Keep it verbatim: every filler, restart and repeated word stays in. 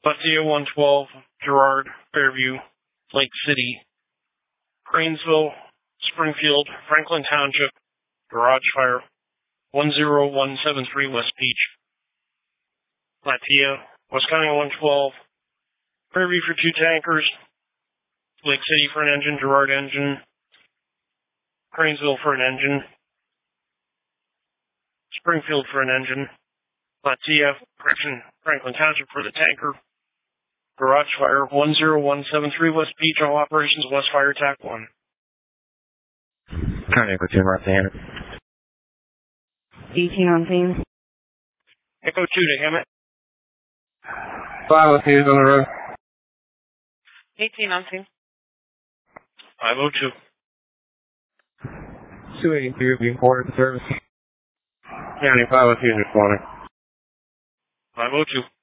Bethia one twelve, Girard, Fairview, Lake City, Cranesville, Springfield, Franklin Township, garage fire, one zero one seven three West Beach. Latia, Wascana one twelve, Fairview for two tankers, Lake City for an engine, Girard engine, Cranesville for an engine, Springfield for an engine, Latia, correction, Franklin Township for the tanker, garage fire, one zero one seven three West Beach, all operations West Fire Attack one. County Echo two, Roxanne. eighteen on scene. Echo two to Hammett. five oh two is on the road. eighteen on scene. five oh two. two eighty-two being forwarded to service. County five oh two is responding. five oh two.